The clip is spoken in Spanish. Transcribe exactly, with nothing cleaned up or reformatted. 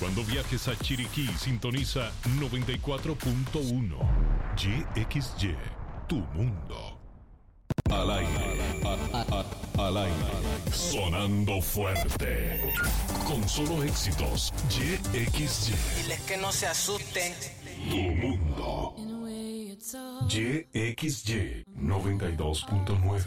Cuando viajes a Chiriquí, sintoniza noventa y cuatro punto uno. Y X Y, tu mundo. Al aire, a, a, a, al aire, sonando fuerte. Con solo éxitos, Y X Y. Diles que no se asusten. Tu mundo. Y X Y noventa y dos punto nueve.